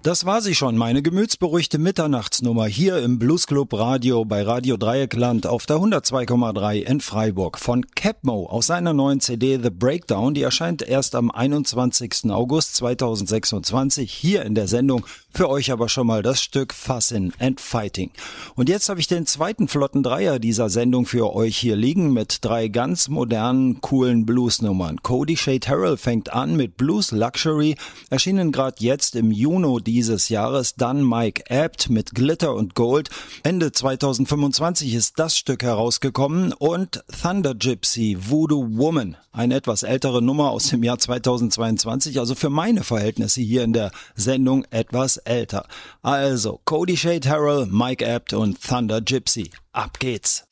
Das war sie schon, meine gemütsberuhigte Mitternachtsnummer hier im Bluesclub Radio bei Radio Dreieckland auf der 102,3 in Freiburg von Capmo aus seiner neuen CD The Breakdown. Die erscheint erst am 21. August 2026 hier in der Sendung. Für euch aber schon mal das Stück Fussin' and Fighting. Und jetzt habe ich den zweiten flotten Dreier dieser Sendung für euch hier liegen mit 3 ganz modernen, coolen Bluesnummern. Cody Shay Terrell fängt an mit Blues Luxury, erschienen gerade jetzt im Juni dieses Jahres. Dann Mike Abt mit Glitter und Gold. Ende 2025 ist das Stück herausgekommen und Thunder Gypsy Voodoo Woman, eine etwas ältere Nummer aus dem Jahr 2022, also für meine Verhältnisse hier in der Sendung etwas älter. Also Cody Shay Terrell, Mike Abt und Thunder Gypsy. Ab geht's!